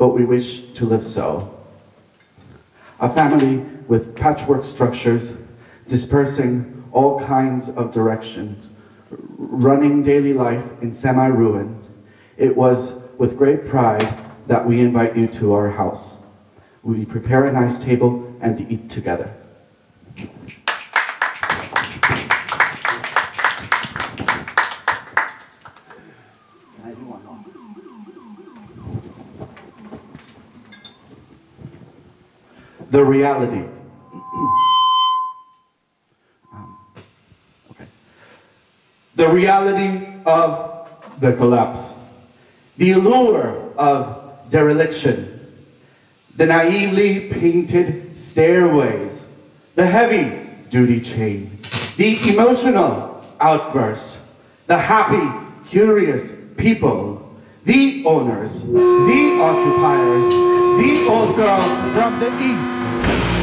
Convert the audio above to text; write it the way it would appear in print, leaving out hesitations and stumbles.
but we wish to live so. A family with patchwork structures, dispersing all kinds of directions, running daily life in semi-ruin. It was with great pride that we invite you to our house. We prepare a nice table and eat together. The reality. The reality of the collapse. The allure of dereliction. The naively painted stairways. The heavy duty chain. The emotional outburst. The happy, curious people. The owners. The occupiers. The old girl from the east.